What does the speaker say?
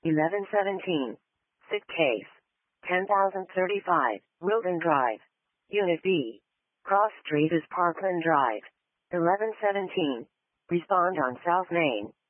1117. Sit case. 10,035, Wilton Drive. Unit B. Cross Street is Parkland Drive. 1117. Respond on South Main.